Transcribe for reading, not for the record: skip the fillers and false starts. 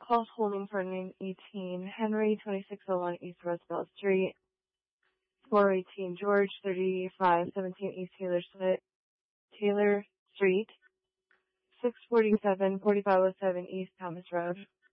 Call holding for 918 Henry, 2601 East Roosevelt Street, 418 George, 3517 East Taylor Street, 647 4507 East Thomas Road.